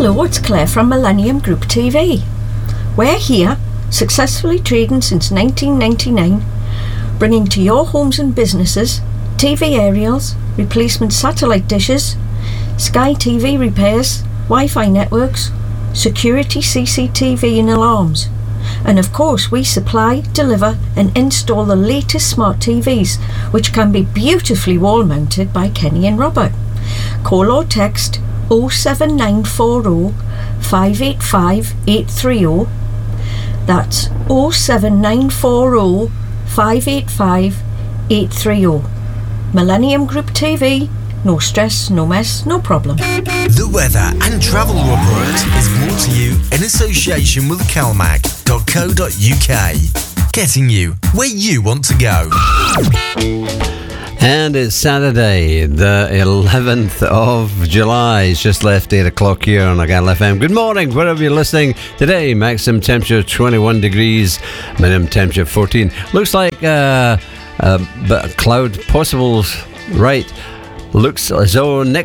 Hello, it's Claire from Millennium Group TV. We're here, successfully trading since 1999, bringing to your homes and businesses TV aerials, replacement satellite dishes, Sky TV repairs, Wi-Fi networks, security CCTV and alarms. And of course we supply, deliver and install the latest smart TVs, which can be beautifully wall mounted by Kenny and Robert. Call or text 07940 585 830. That's 07940 585 830. Millennium Group TV. No stress, no mess, no problem. The weather and travel report is brought to you in association with calmac.co.uk. Getting you where you want to go. And it's Saturday, the 11th of July. It's just left 8 o'clock here on Argyll FM. Good morning, wherever you're listening. Today, maximum temperature 21 degrees, minimum temperature 14. Looks like a cloud possible, right? Looks as though next